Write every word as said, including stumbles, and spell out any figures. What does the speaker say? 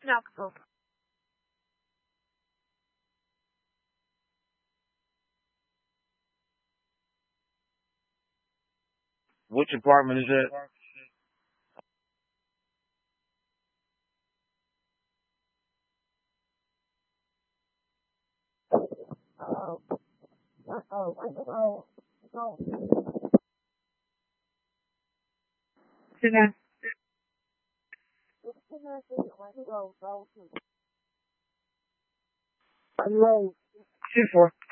Knoxville. Which apartment is that? Oh. Oh. Oh. Oh. Can I? Two four.